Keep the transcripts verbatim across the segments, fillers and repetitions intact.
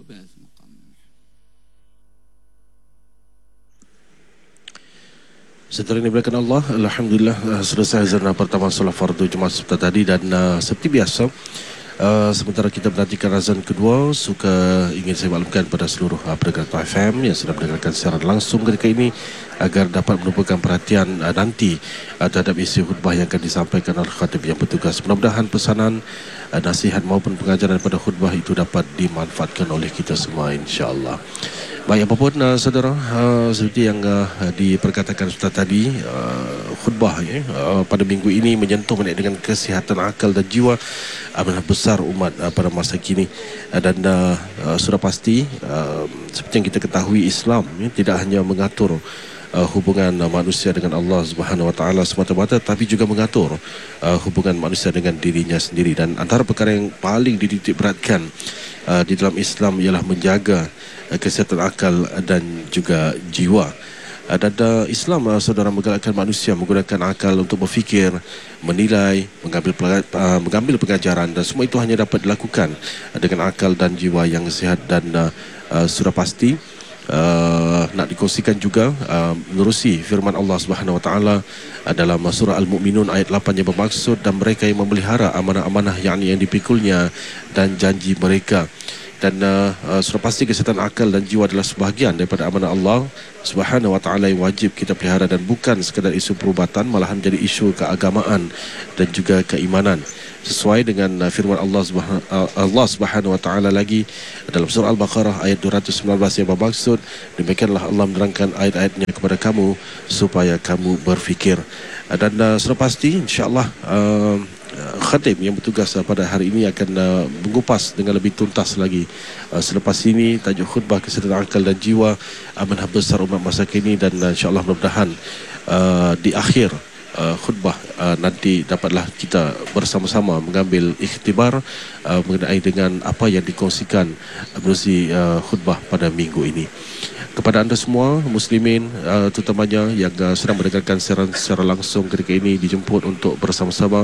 best maqam. Setelah ini dimuliakan Allah, Alhamdulillah uh, selesai azan pertama solat fardu Jumaat sebentar tadi, dan uh, seperti biasa uh, sementara kita menantikan azan kedua, suka ingin saya maklumkan pada seluruh uh, pendengar F M yang sedang mendengarkan siaran langsung ketika ini agar dapat menumpukan perhatian uh, nanti uh, terhadap isi khutbah yang akan disampaikan oleh khatib yang bertugas. Mudah-mudahan pesanan, uh, nasihat maupun pengajaran pada khutbah itu dapat dimanfaatkan oleh kita semua, insya-Allah. Baik, apapun uh, saudara, uh, seperti yang uh, diperkatakan sebentar tadi, uh, khutbah ya, uh, pada minggu ini menyentuh mengenai dengan kesihatan akal dan jiwa amanah besar umat uh, pada masa kini, uh, dan uh, uh, sudah pasti uh, seperti yang kita ketahui, Islam ya, tidak hanya mengatur Uh, hubungan uh, manusia dengan Allah Subhanahu Wa Taala semata-mata, tapi juga mengatur uh, hubungan manusia dengan dirinya sendiri. Dan antara perkara yang paling dititik beratkan uh, di dalam Islam ialah menjaga uh, kesihatan akal dan juga jiwa. Uh, dan uh, Islam uh, saudara menggalakkan manusia menggunakan akal untuk berfikir, menilai, mengambil uh, mengambil pengajaran, dan semua itu hanya dapat dilakukan uh, dengan akal dan jiwa yang sihat. Dan uh, uh, sudah pasti Uh, nak dikongsikan juga uh, menerusi firman Allah Subhanahu Wa Taala uh, dalam surah Al-Mu'minun ayat lapan yang bermaksud, dan mereka yang memelihara amanah-amanah yang, yang dipikulnya dan janji mereka. Dan uh, uh, sudah pasti kesihatan akal dan jiwa adalah sebahagian daripada amanah Allah Subhanahu Wa Taala yang wajib kita pelihara, dan bukan sekadar isu perubatan, malahan jadi isu keagamaan dan juga keimanan. Sesuai dengan uh, firman Allah Subhanahu uh, Allah Subhanahu Wa Taala lagi dalam surah Al-Baqarah ayat dua ratus sembilan belas yang bermaksud, demikianlah Allah menerangkan ayat-ayatnya kepada kamu supaya kamu berfikir. Uh, dan uh, sudah pasti insya-Allah uh, khatib yang bertugas uh, pada hari ini akan uh, mengupas dengan lebih tuntas lagi uh, selepas ini tajuk khutbah kesihatan akal dan jiwa amanah besar umat masa kini. Dan uh, insya-Allah mudah-mudahan uh, di akhir Uh, khutbah uh, nanti dapatlah kita bersama-sama mengambil ikhtibar uh, mengenai dengan apa yang dikongsikan melalui uh, khutbah pada minggu ini. Kepada anda semua muslimin, uh, terutamanya yang uh, sedang mendengarkan siaran secara langsung ketika ini, dijemput untuk bersama-sama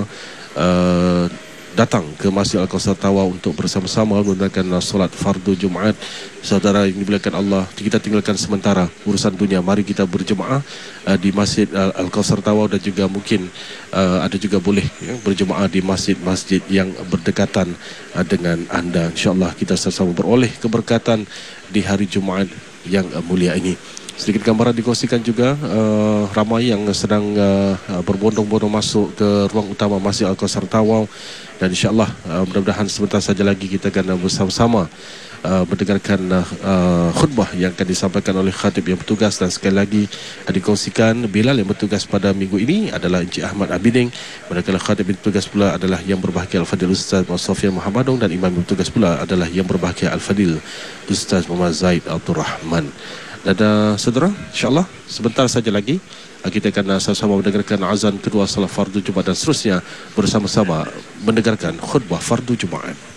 uh, datang ke Masjid Al-Kausar Tawau untuk bersama-sama menunaikan solat fardu Jumaat. Saudara yang dimuliakan Allah, kita tinggalkan sementara urusan dunia, mari kita berjemaah uh, di Masjid uh, Al-Kausar Tawau, dan juga mungkin uh, ada juga boleh ya, berjemaah di masjid-masjid yang berdekatan uh, dengan anda. InsyaAllah kita sama-sama beroleh keberkatan di hari Jumaat yang uh, mulia ini. Sedikit gambaran dikongsikan juga, uh, ramai yang sedang uh, berbondong-bondong masuk ke ruang utama Masjid Al-Kausar Tawau, dan insyaAllah uh, mudah-mudahan sebentar saja lagi kita akan bersama-sama uh, mendengarkan uh, khutbah yang akan disampaikan oleh khatib yang bertugas. Dan sekali lagi uh, dikongsikan, Bilal yang bertugas pada minggu ini adalah Encik Ahmad Abiding, manakala khatib yang bertugas pula adalah yang berbahagia Al-Fadil Ustaz Muhammad Sofian Muhammadong, dan imam yang bertugas pula adalah yang berbahagia Al-Fadil Ustaz Muhammad Zaid Abdul Rahman. Dan uh, saudara, insyaAllah sebentar saja lagi uh, kita akan uh, sama-sama mendengarkan azan kedua salat fardu Jumaat, dan seterusnya bersama-sama mendengarkan khutbah fardu Jumaat.